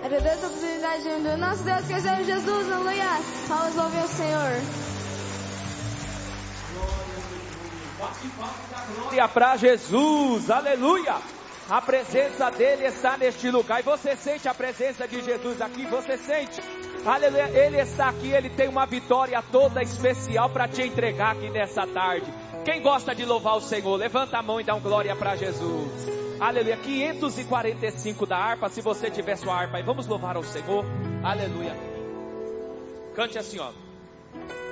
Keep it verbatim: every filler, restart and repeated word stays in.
Agradeço a oportunidade do nosso Deus, que é o Senhor Jesus, aleluia. Vamos louvar o Senhor. Glória para Jesus, aleluia. A presença dele está neste lugar. E você sente a presença de Jesus aqui? Você sente? Aleluia. Ele está aqui, ele tem uma vitória toda especial para te entregar aqui nessa tarde. Quem gosta de louvar o Senhor, levanta a mão e dá um glória para Jesus. Aleluia. quinhentos e quarenta e cinco da harpa, se você tiver sua harpa aí, vamos louvar ao Senhor. Aleluia. Cante assim, ó.